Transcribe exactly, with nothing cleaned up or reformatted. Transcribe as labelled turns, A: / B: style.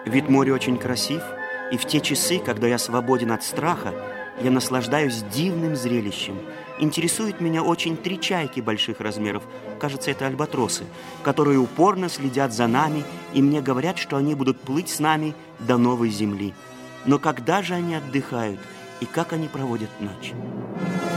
A: Вид моря очень красив, и в те часы, когда я свободен от страха, я наслаждаюсь дивным зрелищем. Интересуют меня очень три чайки больших размеров, кажется, это альбатросы, которые упорно следят за нами, и мне говорят, что они будут плыть с нами до новой земли. Но когда же они отдыхают, и как они проводят ночь?